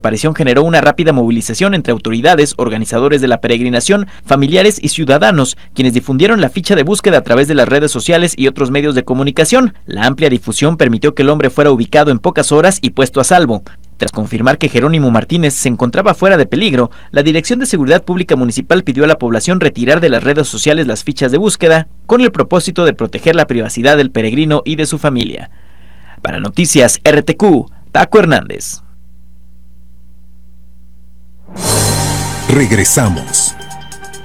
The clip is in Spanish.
aparición generó una rápida movilización entre autoridades, organizadores de la peregrinación, familiares y ciudadanos, quienes difundieron la ficha de búsqueda a través de las redes sociales y otros medios de comunicación. La amplia difusión permitió que el hombre fuera ubicado en pocas horas y puesto a salvo. Tras confirmar que Jerónimo Martínez se encontraba fuera de peligro, la Dirección de Seguridad Pública Municipal pidió a la población retirar de las redes sociales las fichas de búsqueda, con el propósito de proteger la privacidad del peregrino y de su familia. Para Noticias RTQ, Paco Hernández. Regresamos.